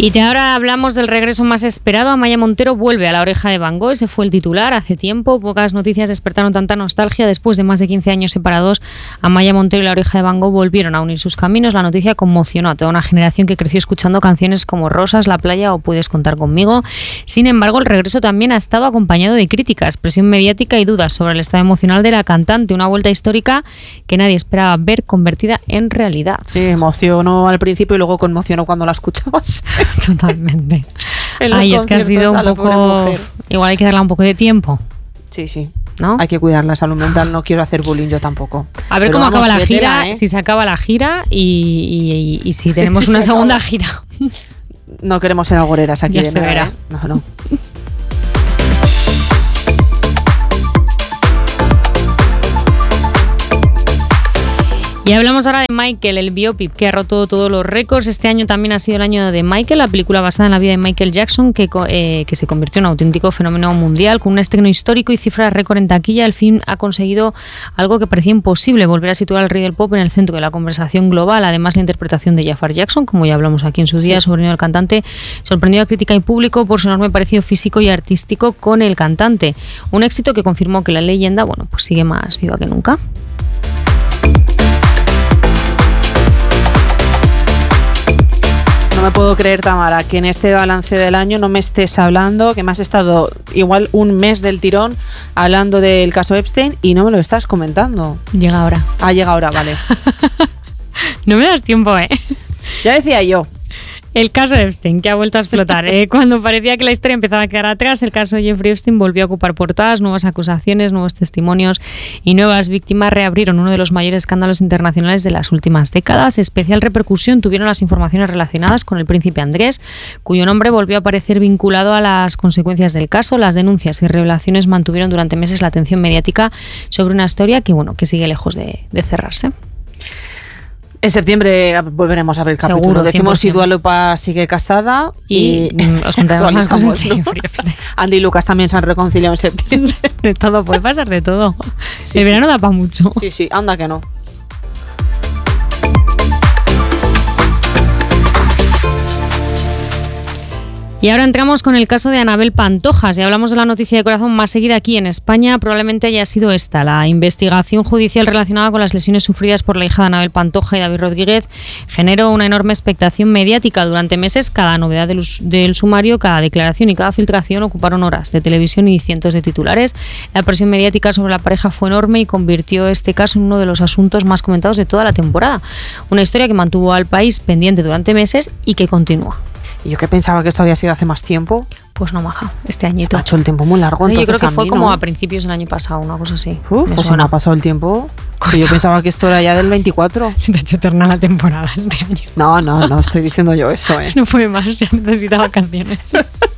Y ahora hablamos del regreso más esperado. Amaya Montero vuelve a La Oreja de Van Gogh. Ese fue el titular hace tiempo. Pocas noticias despertaron tanta nostalgia. Después de más de 15 años separados, Amaya Montero y La Oreja de Van Gogh volvieron a unir sus caminos. La noticia conmocionó a toda una generación que creció escuchando canciones como Rosas, La Playa o Puedes contar conmigo. Sin embargo, el regreso también ha estado acompañado de críticas, presión mediática y dudas sobre el estado emocional de la cantante. Una vuelta histórica que nadie esperaba ver convertida en realidad. Sí, emocionó al principio y luego conmocionó cuando la escuchabas. Totalmente. Ay, es que ha sido un poco... Igual hay que darle un poco de tiempo. Sí. ¿No? Hay que cuidar la salud mental. No quiero hacer bullying yo tampoco. A ver cómo acaba la gira, si se acaba la gira y si tenemos una segunda gira. No queremos ser agoreras aquí. Ya se verá. No. Y hablamos ahora de Michael, el biopic que ha roto todos los récords. Este año también ha sido el año de Michael, la película basada en la vida de Michael Jackson, que se convirtió en un auténtico fenómeno mundial. Con un estreno histórico y cifras récord en taquilla, el film ha conseguido algo que parecía imposible: volver a situar al rey del pop en el centro de la conversación global. Además, la interpretación de Jafar Jackson, como ya hablamos aquí en su día, sobrino del cantante, sorprendió a crítica y público por su enorme parecido físico y artístico con el cantante. Un éxito que confirmó que la leyenda, pues sigue más viva que nunca. No me puedo creer, Tamara, que en este balance del año no me estés hablando, que me has estado igual un mes del tirón hablando del caso Epstein y no me lo estás comentando. Llega ahora. Llega ahora, vale. No me das tiempo, ¿eh? Ya decía yo. El caso Epstein, que ha vuelto a explotar. Cuando parecía que la historia empezaba a quedar atrás, el caso Jeffrey Epstein volvió a ocupar portadas. Nuevas acusaciones, nuevos testimonios y nuevas víctimas reabrieron uno de los mayores escándalos internacionales de las últimas décadas. Especial repercusión tuvieron las informaciones relacionadas con el príncipe Andrés, cuyo nombre volvió a aparecer vinculado a las consecuencias del caso. Las denuncias y revelaciones mantuvieron durante meses la atención mediática sobre una historia que sigue lejos de cerrarse. En septiembre volveremos a ver el capítulo. Seguro, decimos si Dua Lipa sigue casada y os contaremos las cosas de Jeffrey Epstein. Andy y Lucas también se han reconciliado en septiembre. De todo, puede pasar de todo. El verano da para mucho. Sí, anda que no. Y ahora entramos con el caso de Anabel Pantoja. Si hablamos de la noticia de corazón más seguida aquí en España, probablemente haya sido esta. La investigación judicial relacionada con las lesiones sufridas por la hija de Anabel Pantoja y David Rodríguez generó una enorme expectación mediática. Durante meses, cada novedad del sumario, cada declaración y cada filtración ocuparon horas de televisión y cientos de titulares. La presión mediática sobre la pareja fue enorme y convirtió este caso en uno de los asuntos más comentados de toda la temporada. Una historia que mantuvo al país pendiente durante meses y que continúa. Y yo que pensaba que esto había sido hace más tiempo. Pues no, maja, este añito. Ha hecho el tiempo muy largo. Yo creo que fue como a principios del año pasado, una cosa así. Pues se me ha pasado el tiempo. Yo pensaba que esto era ya del 24. Se te ha hecho eterna la temporada este año. No estoy diciendo yo eso, No fue más, ya necesitaba canciones.